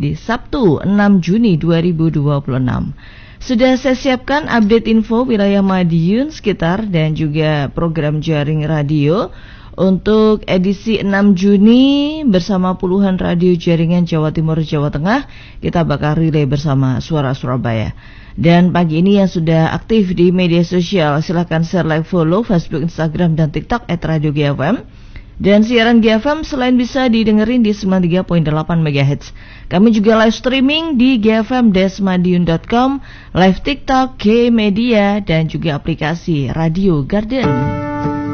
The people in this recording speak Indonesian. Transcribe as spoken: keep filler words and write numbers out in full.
di Sabtu enam Juni dua ribu dua puluh enam. Sudah saya siapkan update info wilayah Madiun sekitar dan juga program jaring radio untuk edisi enam Juni bersama puluhan radio jaringan Jawa Timur Jawa Tengah. Kita bakal relay bersama Suara Surabaya. Dan pagi ini yang sudah aktif di media sosial, silakan share, like, follow Facebook, Instagram, dan TikTok at Radio G F M. Dan siaran G F M selain bisa didengerin di sembilan puluh tiga koma delapan megahertz, kami juga live streaming di g f m dash madiun dot com, live TikTok, G Media, dan juga aplikasi Radio Garden.